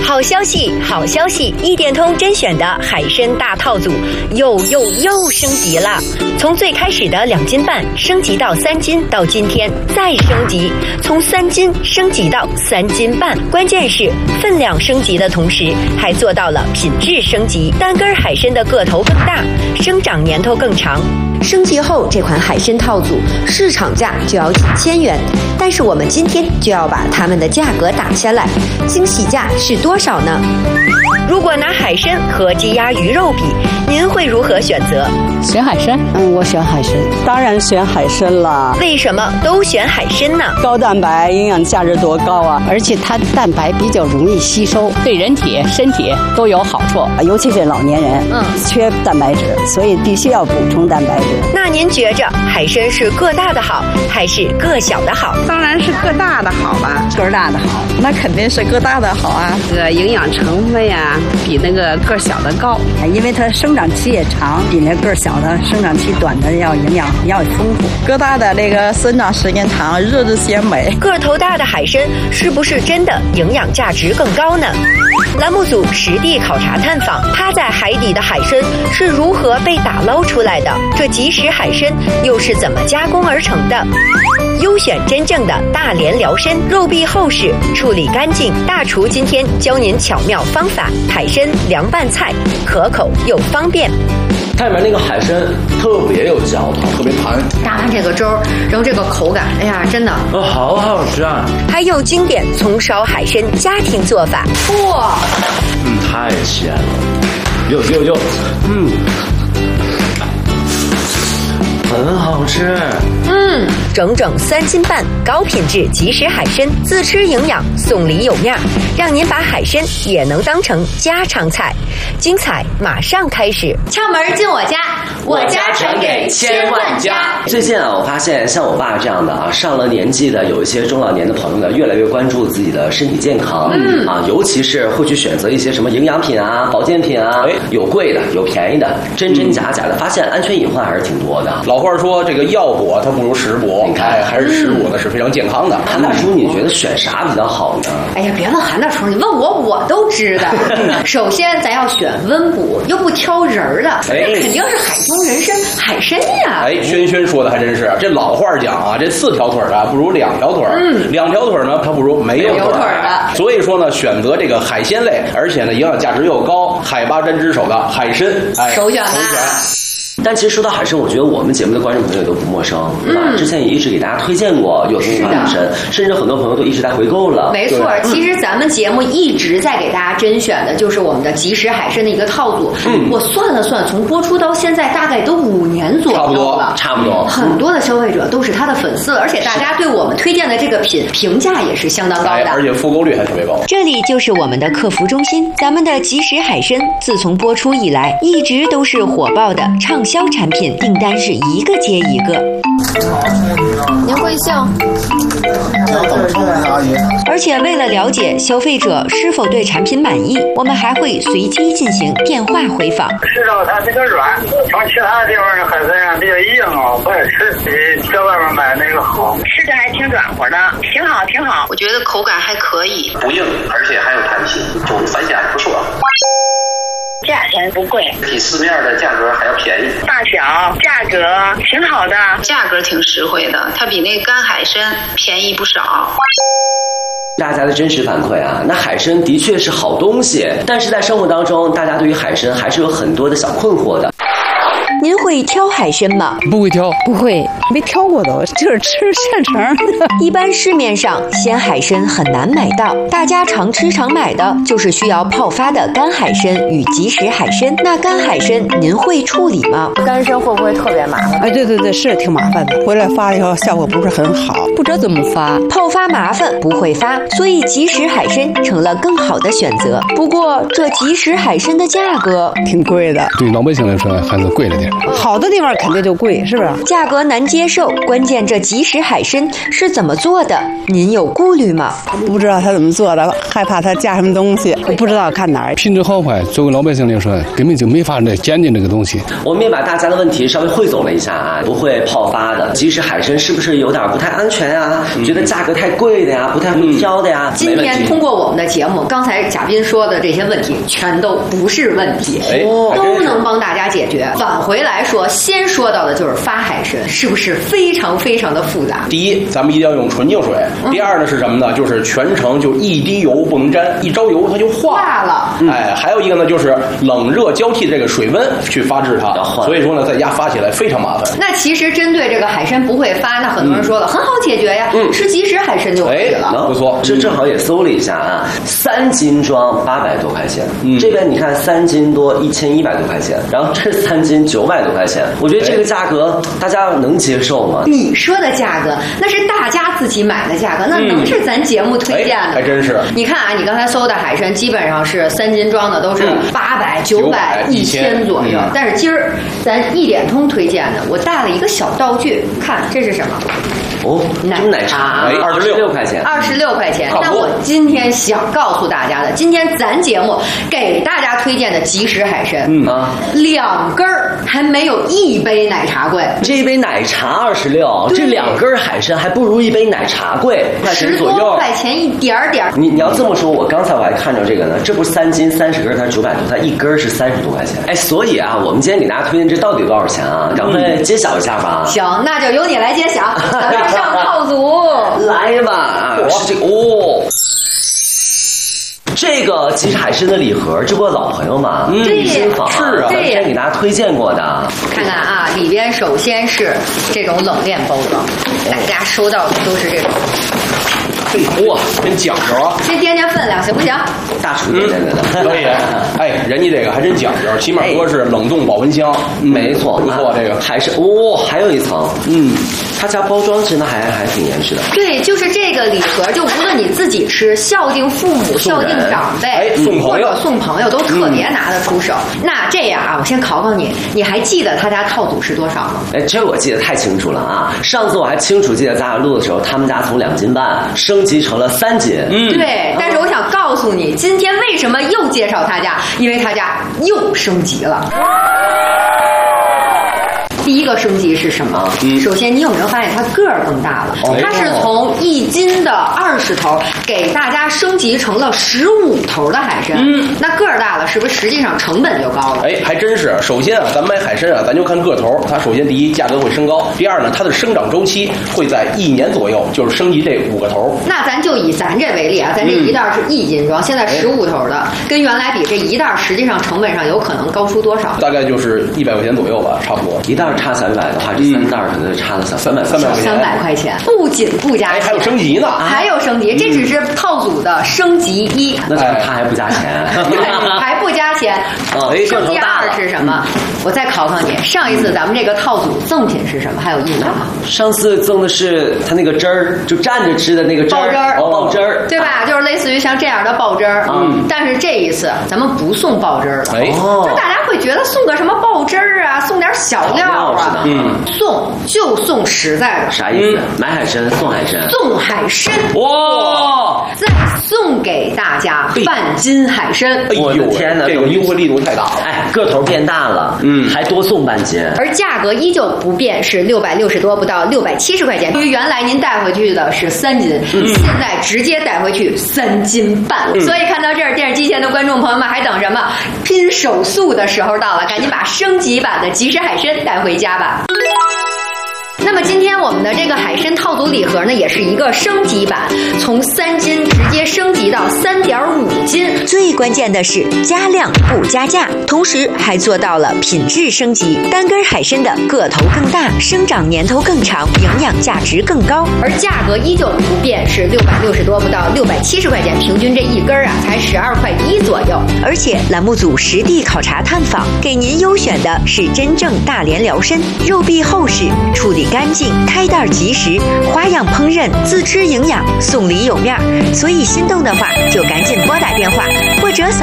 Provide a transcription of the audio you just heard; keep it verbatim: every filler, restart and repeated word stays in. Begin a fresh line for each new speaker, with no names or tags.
好消息，好消息！一点通甄选的海参大套组又又又升级了，从最开始的两斤半升级到三斤，到今天再升级，从三斤升级到三斤半。关键是分量升级的同时，还做到了品质升级，单根海参的个头更大，生长年头更长。升级后，这款海参套组市场价就要几千元，但是我们今天就要把它们的价格打下来，惊喜价是多少呢？如果拿海参和鸡鸭鱼肉比，您会如何选择？
选海参。
嗯，我选海参，当然选海参了。
为什么都选海参呢？
高蛋白，营养价值多高啊！而且它蛋白比较容易吸收，
对人体身体都有好处，
尤其是老年人，嗯，缺蛋白质，所以必须要补充蛋白质。
那您觉着海参是个大的好，还是个小的好？
当然是个大的好吧，
个大的好，
那肯定是个大的好啊。这个营养成分呀，比那个个小的高，
因为它生长期也长，比那个小的生长期短的要营养要丰富。
个大的那个生长时间长，日子鲜美。
个头大的海参是不是真的营养价值更高呢？栏目组实地考察探访，趴在海底的海参是如何被打捞出来的？这即食海参又是怎么加工而成的？优选真正的大连辽参，肉壁厚实，处理干净。大厨今天教您巧妙方法，海参凉拌菜，可口又方便。
它里面那个海参特别有嚼头，特别弹。
搭完这个粥，然后这个口感，哎呀，真的，
哦，好好吃啊！
还有经典葱烧海参家庭做法，哇，
嗯，太鲜了，有有有，嗯，很好吃。
嗯，整整三斤半，高品质即食海参，自吃营养，送礼有面，让您把海参也能当成家常菜。精彩马上开始，
窍门进我家，我家传给千万家。
最近啊，我发现像我爸这样的啊，上了年纪的有一些中老年的朋友呢，越来越关注自己的身体健康，嗯啊，尤其是会去选择一些什么营养品啊、保健品啊，有贵的，有便宜的，真真假假的，发现安全隐患还是挺多的。
老话说，这个药补它不如食补，你看还是食补的是非常健康的。
韩大叔，你觉得选啥比较好呢？
哎呀，别问韩大叔，你问我我都知道。首先，咱要选温补又不挑人儿的，哎，肯定是海中人参海参呀。
哎，轩轩说的还真是，这老话讲啊，这四条腿啊不如两条腿，嗯，两条腿呢它不如没有腿的。所以说呢，选择这个海鲜类，而且呢营养价值又高，海拔针之首的海参，哎，
首选啦。
但其实说到海参，我觉得我们节目的观众朋友都不陌生，对吧？嗯、之前也一直给大家推荐过有这款海参，甚至很多朋友都一直在回购了。
没错，其实咱们节目一直在给大家甄选的就是我们的即食海参的一个套组。嗯，我算了算，从播出到现在大概都五年左右了，
差不多。
很多的消费者都是他的粉丝，而且大家对我们推荐的这个品评价也是相当高的，
哎、而且复购率还特别高。
这里就是我们的客服中心，咱们的即食海参自从播出以来，一直都是火爆的畅销产品，订单是一个接一个。
您贵姓？
而且为了了解消费者是否对产品满意，我们还会随机进行电话回访。
吃着它比较软，从其他的地方的海参比较硬啊，不爱吃，比在外面买那个好。
吃着还挺软和的，挺好挺好，我觉得口感还可以，
不硬，而且还有弹性，就反响不错。
价钱不贵，
比市面的价格还要便宜。
大小价格挺好的，价格挺实惠的，它比那干海参便宜不少。
大家的真实反馈啊，那海参的确是好东西，但是在生活当中，大家对于海参还是有很多的小困惑的。
您会挑海参吗？
不会挑，
不会，没挑过都，就是吃现成的。
一般市面上鲜海参很难买到，大家常吃常买的就是需要泡发的干海参与即食海参。那干海参您会处理吗？
干参会不会特别麻烦？
哎，对对对，是挺麻烦的，回来发以后效果不是很好，
不知道怎么发。
泡发麻烦，不会发，所以即食海参成了更好的选择。不过这即食海参的价格
挺贵的，
对老百姓来说还是贵了点。
好的地方肯定就贵，是不是？
价格难接受，关键这即食海参是怎么做的？您有顾虑吗？
不知道他怎么做的，害怕他加什么东西，不知道看哪儿。
品质好坏，作为老百姓来说，根本就没法来鉴定这个东西。
我们也把大家的问题稍微汇总了一下啊，不会泡发的即食海参是不是有点不太安全全呀，觉得价格太贵的呀，不太会挑的呀。
今天通过我们的节目，刚才嘉宾说的这些问题，全都不是问题，都能帮大家解决。返回来说，先说到的就是发海参，是不是非常非常的复杂？
第一，咱们一定要用纯净水。第二呢是什么呢？就是全程就一滴油不能沾，一着油它就化
化了。
哎，还有一个呢就是冷热交替的这个水温去发制它，所以说呢在家发起来非常麻烦。
那其实针对这个海参不会发，那很多人说了、嗯、很好解决呀，嗯，吃即食海参就可以了。
哎、不错，
这正好也搜了一下啊，三斤装八百多块钱，嗯，这边你看三斤多一千一百多块钱，然后这三斤九百多块钱，我觉得这个价格大家能接受吗？
你说的价格那是大家自己买的价格，那能是咱节目推荐的？
嗯、还真是。
你看啊，你刚才搜的海参基本上是三斤装的都是八百、九百、一千左右，但是今儿咱一点通推荐的，我带了一个小道具，看这是什么？
哦，奶奶茶，
二十六块钱，
二十六块钱。那我今天想告诉大家的，今天咱节目给大家推荐的即食海参，嗯啊，两根儿还没有一杯奶茶贵。
这一杯奶茶二十六，这两根海参还不如一杯奶茶贵，
十多块钱一点点。
你你要这么说，我刚才我还看着这个呢，这不是三斤三十根，它是九百多，它一根是三十多块钱。哎，所以啊，我们今天给大家推荐这到底多少钱啊？赶快揭晓一下吧。
行，那就由你来揭晓。咱们上套组
来吧，是这个哦。这个即食海参的礼盒，这不老朋友嘛，
嗯，
新坊
是啊，
之前给大家推荐过的。
看看啊，里边首先是这种冷链包装，大家收到的都是这种。
哇，真讲究啊！
先掂掂分量，行不行？
大厨点点的，
可以。哎，人家这个还真讲究，起码说是冷冻保温箱，
没错，
不错。这个
还是哦，还有一层，嗯，他家包装真的还还挺严实的。
对，就是这个礼盒，就无论你自己吃，孝敬父母、孝敬长辈，
哎，送朋友、
送朋友都特别拿得出手。那这样啊，我先考考你，你还记得他家套组是多少吗？
哎，这我记得太清楚了啊！上次我还清楚记得咱俩录的时候，他们家从两斤半升级成了三斤。
嗯，对。但是我想告诉你，今天为什么又介绍他家？因为他家又升级了。第一个升级是什么？嗯、首先，你有没有发现它个儿更大了？哦、它是从一斤的二十头给大家升级成了十五头的海参。嗯，那个儿大了，是不是实际上成本就高了？
哎，还真是。首先啊，咱买海参啊，咱就看个头。它首先第一，价格会升高；第二呢，它的生长周期会在一年左右，就是升级这五个头。
那咱就以咱这为例啊，咱这一袋是一斤装，嗯、现在十五头的，跟原来比，这一袋实际上成本上有可能高出多少？
大概就是一百块钱左右吧，差不多。
一袋差三百的话，这三袋可能就差了小三百
三百块钱。
三百块钱，不仅不加钱，
还有升级呢，
还有升级，这只是套组的升级一。
那他还不加钱，
还不加钱。升级二是什么？我再考考你，上一次咱们这个套组赠品是什么？还有印象吗？
上次赠的是他那个汁儿，就蘸着吃的那个汁儿，
爆汁儿，
爆汁儿，
对吧？就是类似于像这样的爆汁儿。嗯，但是这一次咱们不送爆汁儿了。哎，就大家会觉得送个什么爆汁儿啊，送点小料啊，嗯，送就送实在的。
啥意思？买海参送海参，
送海参，
哇！
再送给大家半斤海参。
我的天哪，
这个优惠力度太大了！
哎，个头变大了，嗯，还多送半斤，
而价格依旧不变，是六百六十多，不到六百七十块钱。因为原来您带回去的是三斤，嗯、现在直接带回去三斤半。嗯、所以看到这儿，电视机前的观众朋友们还等什么？拼手速的时候到了，赶紧把升级版的即食海参带回家吧。那么今天我们的这个海参套组礼盒呢，也是一个升级版，从三斤直接升级到三点五斤。
最关键的是加量不加价，同时还做到了品质升级。单根海参的个头更大，生长年头更长，营养价值更高，
而价格依旧不变，是六百六十多不到六百七十块钱，平均这一根啊才十二块一左右。
而且栏目组实地考察探访，给您优选的是真正大连辽参，肉壁厚实，处理干净，开袋即食，花样烹饪，自吃营养，送礼有面。所以心动的话就赶紧拨打电话或者扫